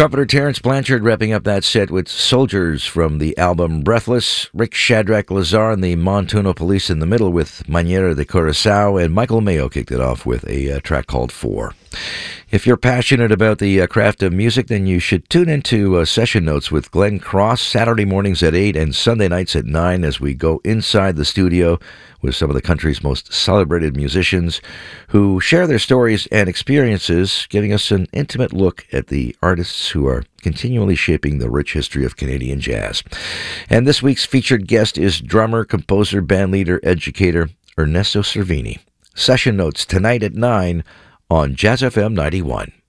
Trumpeter Terence Blanchard wrapping up that set with Soldiers from the album Breathless, Rick Shadrach Lazar and the Montuno Police in the middle with Maniera de Curaçao, and Michael Mayo kicked it off with a track called Four. If you're passionate about the craft of music, then you should tune into Session Notes with Glenn Cross Saturday mornings at 8 and Sunday nights at 9 as we go inside the studio with some of the country's most celebrated musicians who share their stories and experiences, giving us an intimate look at the artists who are continually shaping the rich history of Canadian jazz. And this week's featured guest is drummer, composer, bandleader, educator Ernesto Cervini. Session Notes tonight at 9 on Jazz FM 91.